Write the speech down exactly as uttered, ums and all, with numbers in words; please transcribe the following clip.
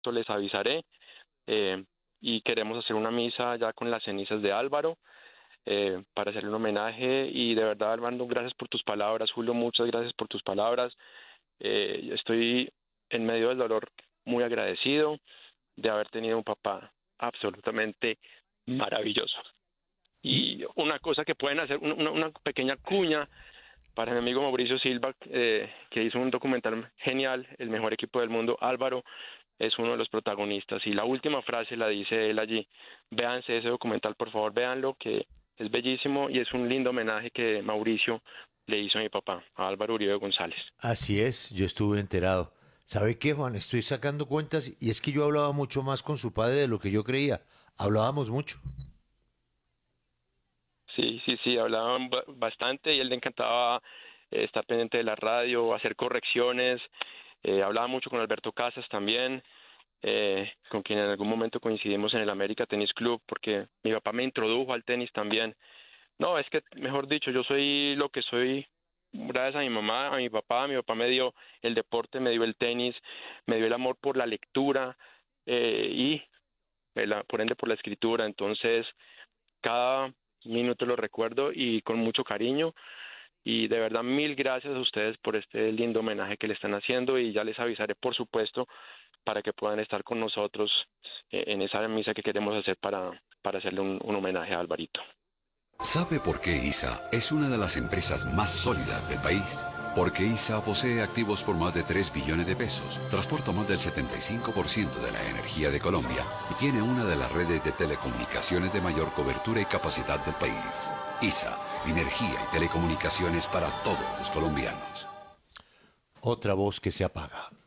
acto les avisaré. Eh, y queremos hacer una misa ya con las cenizas de Álvaro eh, para hacerle un homenaje. Y de verdad, Armando, gracias por tus palabras. Julio, muchas gracias por tus palabras. Eh, estoy en medio del dolor muy agradecido de haber tenido un papá absolutamente maravilloso. Y Y una cosa que pueden hacer, una, una pequeña cuña para mi amigo Mauricio Silva, eh, que hizo un documental genial, El mejor equipo del mundo. Álvaro es uno de los protagonistas. Y la última frase la dice él allí. Véanse ese documental, por favor, véanlo, que es bellísimo y es un lindo homenaje que Mauricio le hizo a mi papá, a Álvaro Uribe González. así es, yo estuve enterado. ¿Sabe qué, Juan? Estoy sacando cuentas y es que yo hablaba mucho más con su padre de lo que yo creía. Hablábamos mucho. Sí, sí, sí, hablaban ba- bastante y él le encantaba eh, estar pendiente de la radio, hacer correcciones. Eh, hablaba mucho con Alberto Casas también, eh, con quien en algún momento coincidimos en el América Tenis Club, porque mi papá me introdujo al tenis también. No, es que, mejor dicho, yo soy lo que soy gracias a mi mamá, a mi papá. Mi papá me dio el deporte, me dio el tenis, me dio el amor por la lectura eh, y el- por ende por la escritura. Entonces, cada minuto lo recuerdo y con mucho cariño. Y de verdad, mil gracias a ustedes por este lindo homenaje que le están haciendo y ya les avisaré, por supuesto, para que puedan estar con nosotros eh, en esa misa que queremos hacer para, para hacerle un, un homenaje a Alvarito. ¿Sabe por qué I S A es una de las empresas más sólidas del país? Porque I S A posee activos por más de tres billones de pesos, transporta más del setenta y cinco por ciento de la energía de Colombia y tiene una de las redes de telecomunicaciones de mayor cobertura y capacidad del país. I S A, energía y telecomunicaciones para todos los colombianos. Otra voz que se apaga.